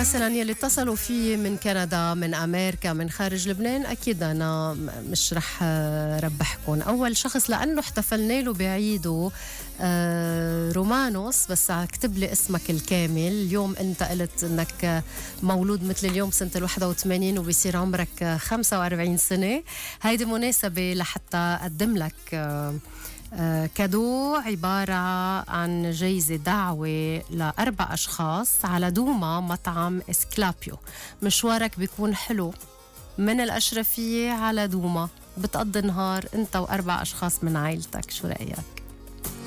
مثلا يلي اتصلوا فيه من كندا، من أمريكا، من خارج لبنان، أكيد أنا مش رح ربحكم. أول شخص لأنه احتفلنا له بعيده رومانوس، بس اكتب لي اسمك الكامل. اليوم أنت قلت أنك مولود مثل اليوم سنة 81 وبيصير عمرك 45 سنة. هيدي مناسبة لحتى أقدم لك كادو عبارة عن جايزة دعوة ل4 أشخاص على دوما مطعم اسكلابيو. مشوارك بيكون حلو من الأشرفية على دوما، بتقضي نهار أنت و4 أشخاص من عائلتك. شو رأيك؟